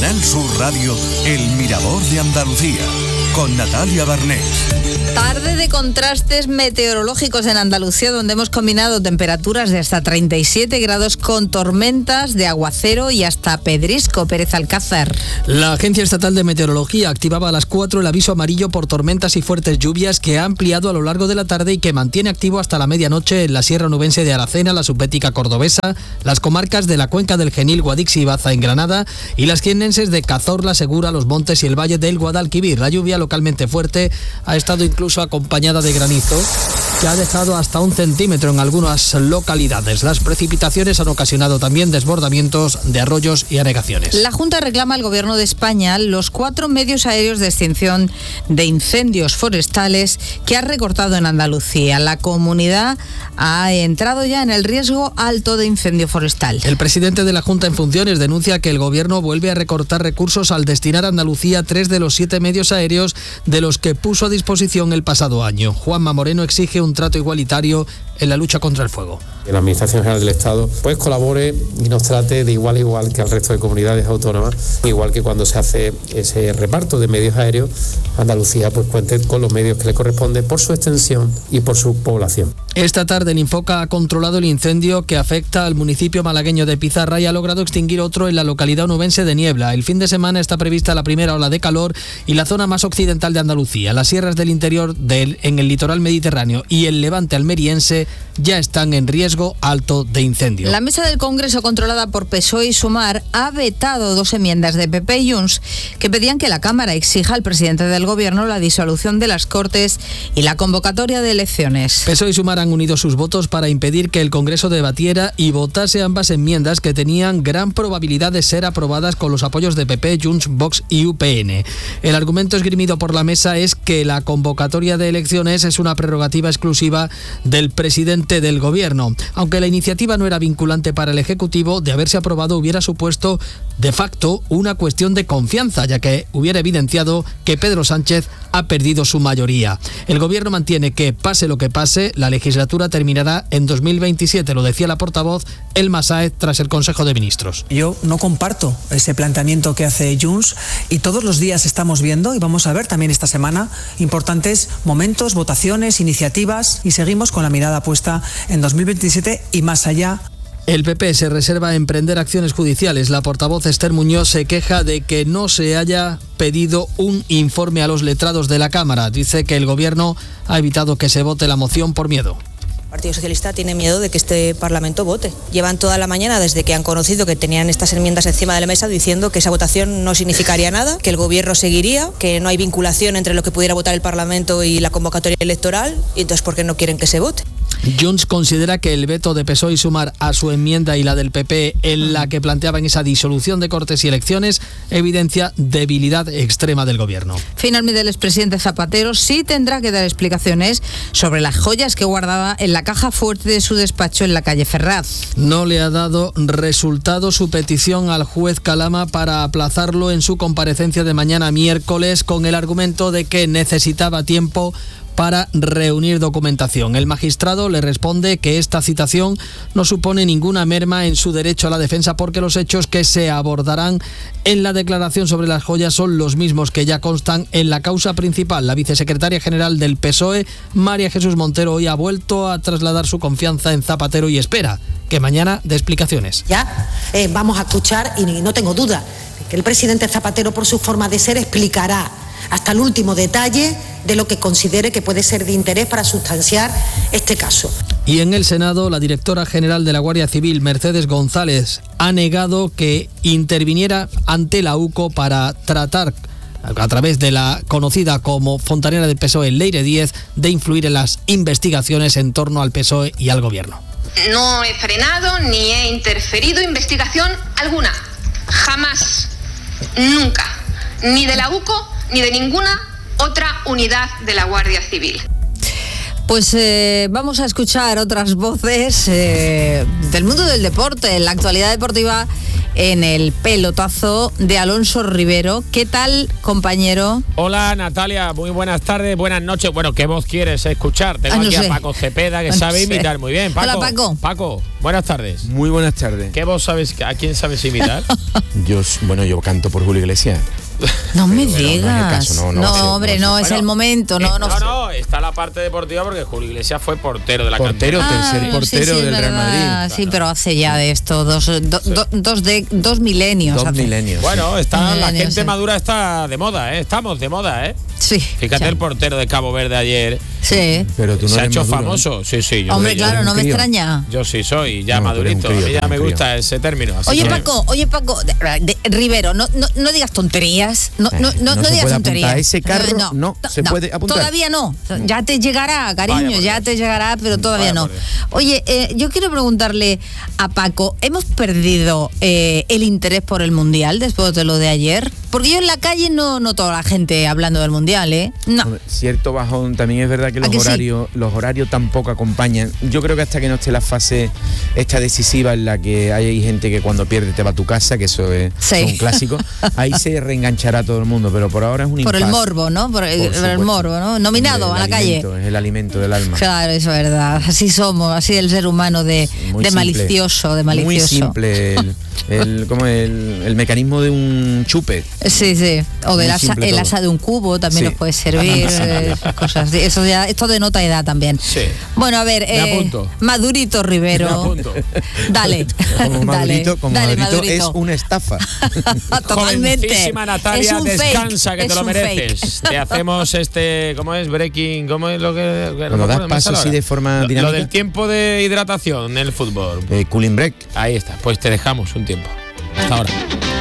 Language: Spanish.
Canal Sur Radio, El Mirador de Andalucía, con Natalia Barnés. Tarde de contrastes meteorológicos en Andalucía, donde hemos combinado temperaturas de hasta 37 grados con tormentas de aguacero y hasta pedrisco. Pérez Alcázar. La Agencia Estatal de Meteorología activaba a las 4 el aviso amarillo por tormentas y fuertes lluvias, que ha ampliado a lo largo de la tarde y que mantiene activo hasta la medianoche en la Sierra Onubense de Aracena, la Subbética cordobesa, las comarcas de la Cuenca del Genil, Guadix y Baza en Granada y las jiennenses de Cazorla, Segura, Los Montes y el Valle del Guadalquivir. La lluvia, localmente fuerte, ha estado incluso acompañada de granizo, que ha dejado hasta 1 centímetro en algunas localidades. Las precipitaciones han ocasionado también desbordamientos de arroyos y anegaciones. La Junta reclama al Gobierno de España los 4 medios aéreos de extinción de incendios forestales que ha recortado en Andalucía. La comunidad ha entrado ya en el riesgo alto de incendio forestal. El presidente de la Junta en funciones denuncia que el Gobierno vuelve a recortar recursos al destinar a Andalucía 3 de los 7 medios aéreos de los que puso a disposición el pasado año. Juanma Moreno exige un trato igualitario en la lucha contra el fuego. La Administración General del Estado pues colabore y nos trate de igual a igual que al resto de comunidades autónomas, igual que cuando se hace ese reparto de medios aéreos, Andalucía pues cuente con los medios que le corresponden por su extensión y por su población. Esta tarde el Infoca ha controlado el incendio que afecta al municipio malagueño de Pizarra y ha logrado extinguir otro en la localidad onubense de Niebla. El fin de semana está prevista la primera ola de calor y la zona más occidental de Andalucía, las sierras del interior en el litoral mediterráneo y el levante almeriense ya están en riesgo alto de incendio. La mesa del Congreso, controlada por PSOE y Sumar, ha vetado 2 enmiendas de PP y Junts que pedían que la Cámara exija al presidente del Gobierno la disolución de las Cortes y la convocatoria de elecciones. PSOE y Sumar han unido sus votos para impedir que el Congreso debatiera y votase ambas enmiendas que tenían gran probabilidad de ser aprobadas con los apoyos de PP, Junts, Vox y UPN. El argumento esgrimido por la mesa es que la convocatoria de elecciones es una prerrogativa exclusiva del presidente del Gobierno. Aunque la iniciativa no era vinculante para el Ejecutivo, de haberse aprobado hubiera supuesto de facto una cuestión de confianza, ya que hubiera evidenciado que Pedro Sánchez ha perdido su mayoría. El Gobierno mantiene que, pase lo que pase, la legislatura terminará en 2027, lo decía la portavoz Elma Sáez tras el Consejo de Ministros. Yo no comparto ese planteamiento que hace Junts y todos los días estamos viendo, y vamos a ver también esta semana, importantes momentos, votaciones, iniciativas, y seguimos con la mirada puesta en 2027 y más allá. El PP se reserva a emprender acciones judiciales. La portavoz Esther Muñoz se queja de que no se haya pedido un informe a los letrados de la Cámara. Dice que el Gobierno ha evitado que se vote la moción por miedo. El Partido Socialista tiene miedo de que este Parlamento vote. Llevan toda la mañana, desde que han conocido que tenían estas enmiendas encima de la mesa, diciendo que esa votación no significaría nada, que el Gobierno seguiría, que no hay vinculación entre lo que pudiera votar el Parlamento y la convocatoria electoral, y entonces ¿por qué no quieren que se vote? Junts considera que el veto de PSOE y Sumar a su enmienda y la del PP, en la que planteaban esa disolución de Cortes y elecciones, evidencia debilidad extrema del Gobierno. Finalmente, el expresidente Zapatero sí tendrá que dar explicaciones sobre las joyas que guardaba en la caja fuerte de su despacho en la calle Ferraz. No le ha dado resultado su petición al juez Calama para aplazarlo en su comparecencia de mañana miércoles, con el argumento de que necesitaba tiempo para reunir documentación. El magistrado le responde que esta citación no supone ninguna merma en su derecho a la defensa, porque los hechos que se abordarán en la declaración sobre las joyas son los mismos que ya constan en la causa principal. La vicesecretaria general del PSOE, María Jesús Montero, hoy ha vuelto a trasladar su confianza en Zapatero y espera que mañana dé explicaciones. Ya vamos a escuchar, y no tengo duda que el presidente Zapatero, por su forma de ser, explicará hasta el último detalle de lo que considere que puede ser de interés para sustanciar este caso. Y en el Senado, la directora general de la Guardia Civil, Mercedes González, ha negado que interviniera ante la UCO para tratar, a través de la conocida como fontanera del PSOE, Leire Díez, de influir en las investigaciones en torno al PSOE y al Gobierno. No he frenado ni he interferido investigación alguna. Jamás. Nunca. Ni de la UCO ni de ninguna otra unidad de la Guardia Civil. Pues vamos a escuchar otras voces del mundo del deporte, en la actualidad deportiva en el pelotazo de Alonso Rivero. ¿Qué tal, compañero? Hola, Natalia, muy buenas tardes, buenas noches. Bueno, ¿qué voz quieres escuchar? Tengo aquí a Paco Cepeda, que sabe imitar muy bien. Paco, hola, Paco. Paco, buenas tardes. Muy buenas tardes. ¿Qué voz sabes? ¿A quién sabes imitar? Yo canto por Julio Iglesias. No me digas. No, hombre, no, es el momento. No, está la parte deportiva porque Julio Iglesias fue portero de la cantera. Tercer portero del Real Madrid. Claro. Sí, pero hace ya de esto dos milenios. 2 milenios. Bueno, la gente madura está de moda, ¿eh? Estamos de moda, ¿eh? Sí. Fíjate el portero de Cabo Verde ayer. Sí. Pero tú no se ha hecho maduro, famoso. ¿no? Sí. Hombre, claro, no me extraña. Yo sí soy ya madurito. A mí ya me gusta ese término. Oye, Paco, Rivero, no digas tonterías. No digas tonterías. A ese carro no se puede apuntar. Todavía no. Ya te llegará, cariño, ya te llegará, pero todavía no. Oye, yo quiero preguntarle a Paco, ¿hemos perdido el interés por el Mundial después de lo de ayer? Porque yo en la calle no noto a la gente hablando del Mundial, ¿eh? No. Cierto bajón, también es verdad que los horarios tampoco acompañan. Yo creo que hasta que no esté la fase esta decisiva en la que hay gente que cuando pierde te va a tu casa, que eso es un clásico, ahí se reenganchará todo el mundo, pero por ahora es un impasse. Por el morbo, ¿no? Por el morbo, ¿no? Nominado a la calle. Es el alimento del alma. Claro, eso es verdad. Así somos, así el ser humano de malicioso. Muy simple el mecanismo de un chupe. Sí. O del el asa de un cubo también nos puede servir. Cosas así. Esto denota edad también. Sí. Bueno, a ver, Madurito Rivero. Me apunto. Dale. Como Madurito es una estafa. Totalmente. Jovencísima Natalia, descansa, fake. que te lo mereces. Te hacemos ¿cómo es? Breaking, ¿cómo es lo que cuando das pasos así de forma dinámica. Lo del tiempo de hidratación en el fútbol. Cooling break. Ahí está, pues te dejamos un tiempo. Hasta ahora.